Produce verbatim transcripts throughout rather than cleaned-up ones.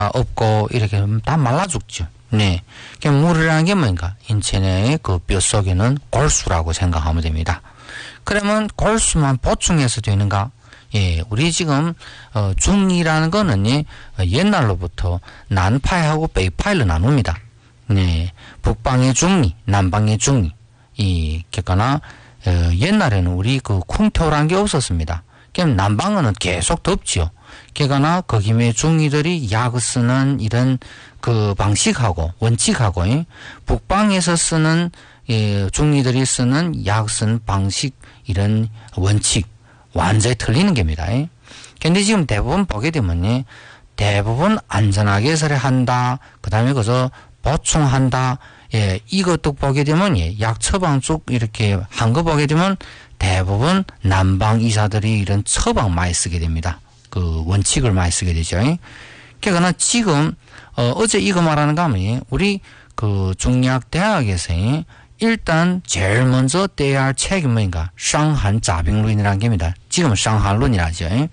없고 이렇게 다 말라 죽죠. 네. 그러니까 물이라는 게 뭔가 인체 내의 그 뼛속에는 골수라고 생각하면 됩니다. 그러면 골수만 보충해서 되는가? 예, 우리 지금 어, 중이라는 거는 예, 옛날로부터 난파하고北파일로 나눕니다. 네, 북방의 중리, 남방의 중리. 이 겠거나 어, 옛날에는 우리 그 쿵토라는 게 없었습니다. 그럼 남방은 계속 덥지요. 겠거나 거기에 중이들이 약 쓰는 이런 그 방식하고 원칙하고 예, 북방에서 쓰는 예, 중이들이 쓰는 약 쓰는 방식 이런 원칙 완전히 틀리는 겁니다. 근데 지금 대부분 보게 되면 대부분 안전하게 해서 한다. 그 다음에 그저 보충한다. 예, 이것도 보게 되면 예, 약 처방 쪽 이렇게 한 거 보게 되면 대부분 남방 의사들이 이런 처방 많이 쓰게 됩니다. 그 원칙을 많이 쓰게 되죠. 그러나 지금 어, 어제 이거 말하는 거 하면 우리 그 중의학 대학에서 일단 제일 먼저 떼야 할 책이 뭔가 상한 자병론이라는 겁니다. 지금 상한론이라죠.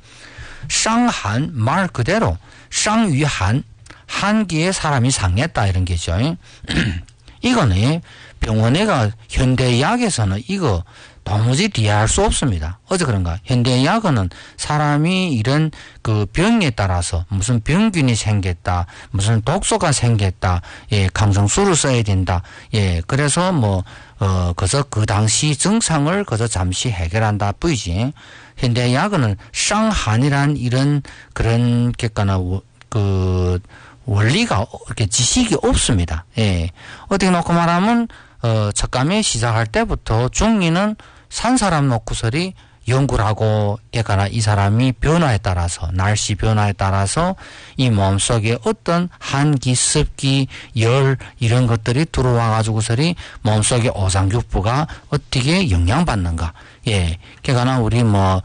상한 말 그대로 상위한 한기에 사람이 상했다 이런 게죠. 이거는 병원에가 현대의학에서는 이거 도무지 이해할 수 없습니다. 어제 그런가? 현대의학은 사람이 이런 그 병에 따라서 무슨 병균이 생겼다, 무슨 독소가 생겼다, 예,抗生素를 써야 된다, 예, 그래서 뭐, 어, 그저 그 당시 증상을 그저 잠시 해결한다, 뿐이지. 현대의학은 상한이란 이런 그런, 겠거나, 그, 원리가, 이렇게 지식이 없습니다. 예. 어떻게 놓고 말하면, 어, 척감에 시작할 때부터 중리는 산 사람 놓고서리 연구를 하고, 그러니까 이 사람이 변화에 따라서, 날씨 변화에 따라서 이 몸속에 어떤 한기, 습기, 열, 이런 것들이 들어와가지고서리 몸속에 오상육부가 어떻게 영향받는가. 예. 그러니까 우리 뭐,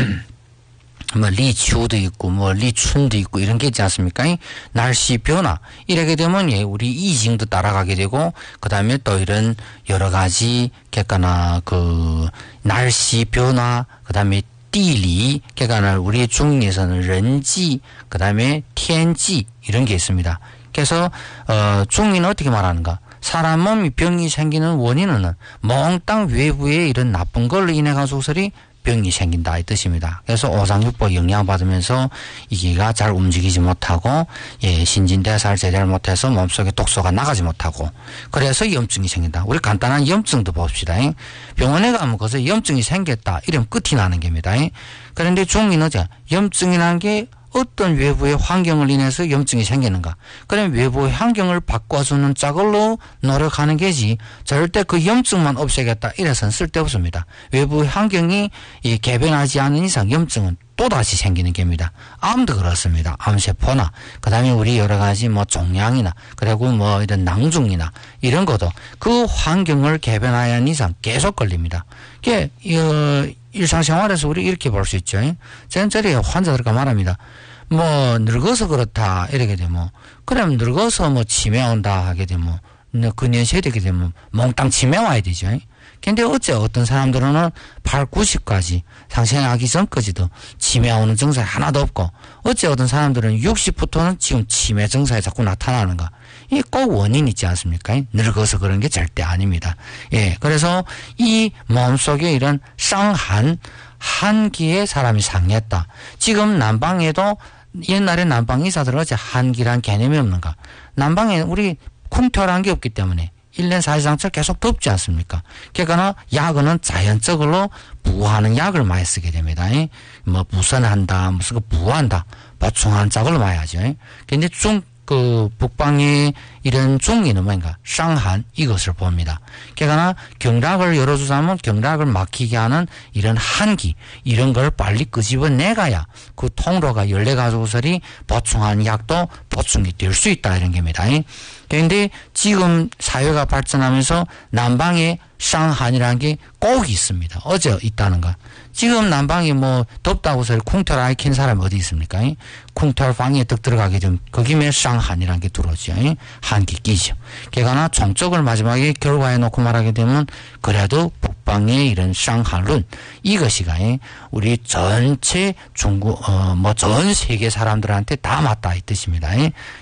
뭐, 리추도 있고, 뭐, 리춘도 있고, 이런 게 있지 않습니까? 날씨 변화. 이렇게 되면, 예, 우리 이징도 따라가게 되고, 그 다음에 또 이런 여러 가지, 객가나, 그, 날씨 변화, 그 다음에地理, 객가나, 우리 중에서는 렌지, 그 다음에天지, 이런 게 있습니다. 그래서, 어, 중리는 어떻게 말하는가? 사람 몸이 병이 생기는 원인은 몽땅 외부의 이런 나쁜 걸로 인해가지고서리 병이 생긴다 이 뜻입니다. 그래서 오상육부 영향받으면서 이기가 잘 움직이지 못하고 예, 신진대사를 제대로 못해서 몸속에 독소가 나가지 못하고 그래서 염증이 생긴다. 우리 간단한 염증도 봅시다. 병원에 가면 거기서 염증이 생겼다 이러면 끝이 나는 겁니다. 그런데 중리는 염증이라는 게 어떤 외부의 환경을 인해서 염증이 생기는가? 그럼 외부의 환경을 바꿔주는 짝으로 노력하는 게지 절대 그 염증만 없애겠다 이래서는 쓸데없습니다. 외부의 환경이 이 개변하지 않은 이상 염증은 또다시 생기는 겁니다. 암도 그렇습니다. 암세포나 그 다음에 우리 여러 가지 뭐 종양이나 그리고 뭐 이런 낭중이나 이런 것도 그 환경을 개변하지 않은 이상 계속 걸립니다. 그게 어, 일상생활에서 우리 이렇게 볼 수 있죠. 저는 저리 환자들과 말합니다. 뭐 늙어서 그렇다 이렇게 되면 그럼 늙어서 뭐 치매 온다 하게 되면 근연시에 되게 되면 몽땅 치매 와야 되죠. 근데 어째 어떤 사람들은 팔, 구십까지 상생하기 전까지도 치매 오는 증상이 하나도 없고 어째 어떤 사람들은 육십부터는 지금 치매 증상이 자꾸 나타나는가. 이 꼭 원인이 있지 않습니까? 늙어서 그런 게 절대 아닙니다. 예. 그래서 이 몸속에 이런 상한, 한기에 사람이 상했다. 지금 남방에도 옛날에 남방 의사들은 어째 한기란 개념이 없는가? 남방에 우리 쿵토라는 게 없기 때문에 일 년 사시상철 계속 덥지 않습니까? 그러니까 약은 자연적으로 부하는 약을 많이 쓰게 됩니다. 뭐 부선한다, 무슨 그 부한다, 보충하는 짝을 많이 하죠. 근데 중, 그 북방의 이런 중리는 뭔가 상한 이것을 봅니다. 그러니까 경락을 열어주자면 경락을 막히게 하는 이런 한기 이런 걸 빨리 끄집어내가야 그 통로가 열려가지고서리 보충하는 약도 보충이 될 수 있다 이런 겁니다. 그런데 지금 사회가 발전하면서 남방에 쌍한이라는 게 꼭 있습니다. 어제 있다는가. 지금 남방이 뭐 덥다고 해서 쿵털 아이 킨 사람이 어디 있습니까? 쿵털 방에 딱 들어가게 되면 거기에 쌍한이라는 게 들어오죠. 한기 끼죠. 걔가나 정적을 마지막에 결과에 놓고 말하게 되면 그래도 북방의 이런 쌍한론 이것이가 우리 전체 중국 어 뭐 전 세계 사람들한테 다 맞다 이 뜻입니다.